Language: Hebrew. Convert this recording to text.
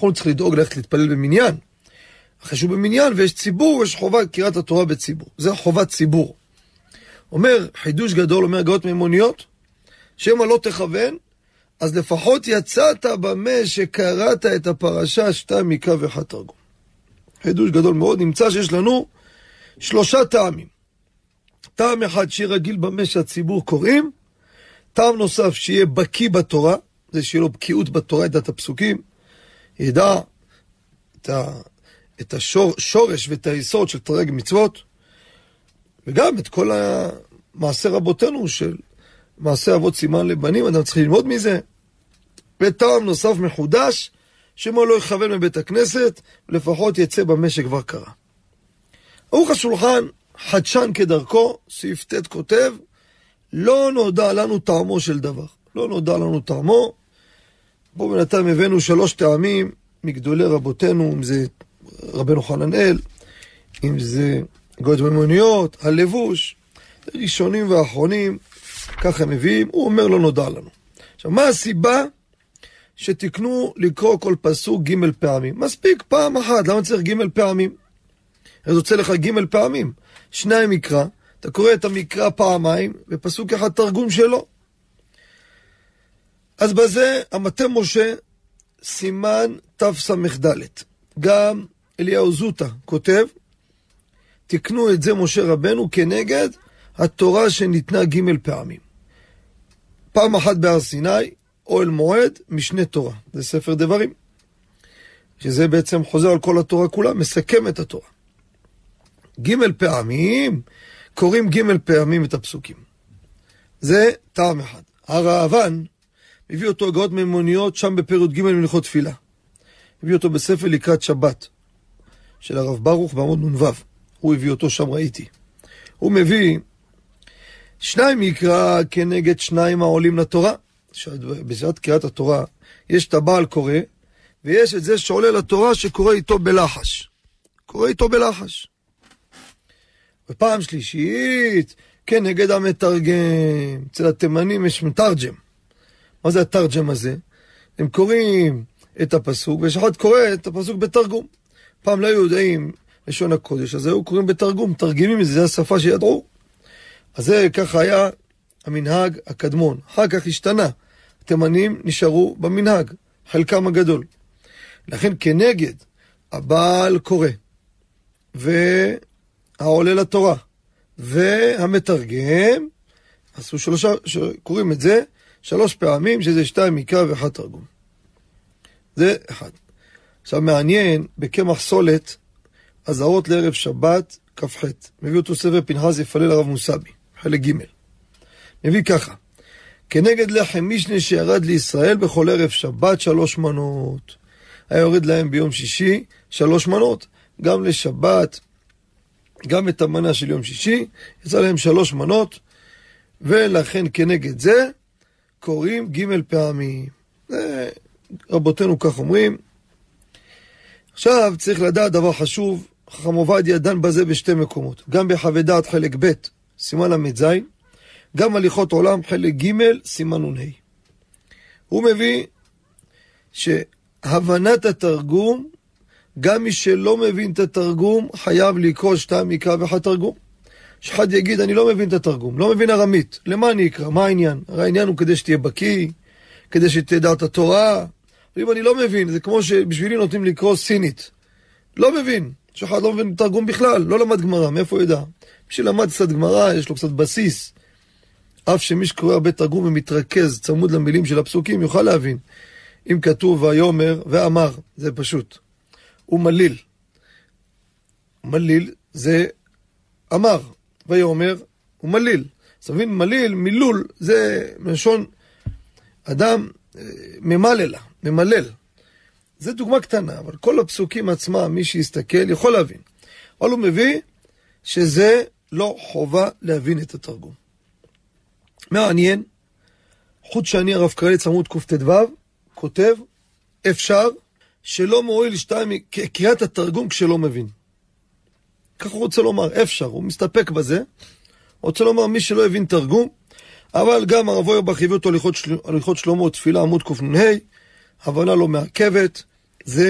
נכון, הוא צריך לדאוג ללכת להתפלל במניין. אחרי שהוא במניין ויש ציבור, יש חובה קריאת התורה בציבור. זה חובת ציבור. אומר, חידוש גדול, אומר גאות מימוניות, שמא לא תכוון, אז לפחות יצאת במה שקראת את הפרשה 2 מקרא ו1 תרגום. חידוש גדול מאוד, נמצא שיש לנו 3 טעמים. טעם אחד שיהיה רגיל במה שהציבור קוראים, טעם נוסף שיהיה בקיא בתורה, זה שיהיה לו בקיאות בתורה, ידע את הפסוקים, ידע את השורש ואת היסוד של תרי"ג מצוות, וגם את כל המעשה רבותינו של מעשה אבות סימן לבנים, אדם צריך ללמוד מזה. וטעם נוסף מחודש, שמא לא יכוון מבית הכנסת, לפחות יצא במה שכבר קרה. ערוך השולחן, חדשן כדרכו, סעיף ט' כותב, לא נודע לנו טעמו של דבר. לא נודע לנו טעמו. פה בינתיים הבאנו 3 טעמים מגדולי רבותינו, אם זה רבנו חננאל, אם זה גאות מימוניות, הלבוש, ראשונים ואחרונים, ככה הם מביאים, הוא אומר לא נודע לנו. עכשיו, מה הסיבה שתקנו לקרוא כל פסוק ג' פעמים? מספיק פעם אחת, למה צריך ג' פעמים? אז יוצא לך ג' פעמים, 2 מקרא, אתה קורא את המקרא פעמיים, ופסוק אחד תרגום שלו. אז בזה, המטה משה, סימן תס"ד. גם אליהו זוטה כותב, תקנו את זה משה רבנו כנגד התורה שניתנה ג' פעמים. פעם אחת בהר סיני, אוהל מועד, משנה תורה. זה ספר דברים. שזה בעצם חוזר על כל התורה כולה, מסכם את התורה. ג' פעמים, קוראים ג' פעמים את הפסוקים. זה טעם אחד. הרעב"ן הביא אותו גאות מימוניות שם בפרק ג' מלכות תפילה. הביא אותו בספר לקראת שבת של הרב ברוך בעמוד נ"ו. הוא הביא אותו שם, ראיתי. הוא מביא 2 מקרא כנגד 2 העולים לתורה. בשעת קריאת התורה יש את הבעל קורא, ויש את זה שעולה לתורה שקורא איתו בלחש. קורא איתו בלחש. ופעם שלישית, כנגד המתרגם. אצל התימנים יש מתרג'ם. מה זה התרג'ם הזה? הם קוראים את הפסוק, ויש אחד קורא את הפסוק בתרגום. פעם לא יודעים לשון הקודש, אז היו קוראים בתרגום, תרגמים את זה, זה השפה שידעו. אז זה ככה היה המנהג הקדמון. אחר כך השתנה. התימנים נשארו במנהג, חלקם הגדול. לכן כנגד הבעל קורא, והעולה לתורה, והמתרגם, עשו 3, קוראים את זה 3 פעמים, שזה 2 מקרא ו1 תרגום. זה אחד. עכשיו מעניין, בקמח סולת, אזהרות לערב שבת, כ"ח. מביא אותו ספר פנחס יפלל הרב מוסבי, חלק ג'. מביא ככה, כנגד לחם משנה שירד לישראל בכל ערב שבת 3 מנות. היה יורד להם ביום שישי 3 מנות, גם לשבת, גם את המנה של יום שישי, יצא להם 3 מנות, ולכן כנגד זה קוראים ג' פעמים. רבותינו כך אומרים. עכשיו צריך לדעת דבר חשוב, חכם עובדיה דן בזה ב2 מקומות, גם בחוות דעת חלק ב' סימן ל"ז, גם הליכות עולם חלק ג' סימן נ"ה. הוא מביא שהבנת התרגום, גם מי שלא מבין את התרגום חייב לקרוא 2 מקרא ו1 תרגום. שאחד יגיד אני לא מבין את התרגום, לא מבין ארמית, למה אני אקרא? מה העניין? הרי העניין הוא כדי שתהיה בקיא, כדי שתדע את התורה. ואם אני לא מבין, זה כמו שבשבילי נותנים לקרוא סינית. לא מבין, שאחד לא מבין תרגום בכלל, לא למד גמרא, מאיפה הוא ידע? מי שלמד קצת גמרא, יש לו קצת בסיס. אף שמי שקורא הרבה תרגום ומתרכז צמוד למילים של הפסוקים, יוכל להבין. אם כתוב ויאמר ואמר, זה פשוט. הוא מליל. מליל זה אמר, ויאמר הוא מליל. אז תבין, מליל, מילול, זה מלשון אדם ממלל. זה דוגמה קטנה, אבל כל הפסוקים עצמם, מי שיסתכל יכול להבין. אבל הוא מביא שזה לא חובה להבין את התרגום. מעניין, חוט שני הרב קרליץ עמוד קט"ו, כותב, אפשר שלא מועיל 2 קריאת התרגום כשלא מבין. כך הוא רוצה לומר, אפשר, הוא מסתפק בזה, הוא רוצה לומר מי שלא הבין תרגום, אבל גם הרב אוירבך הביא אותו הליכות שלמה תפילה עמוד קנ"ה, הבנה לא מעכבת, זה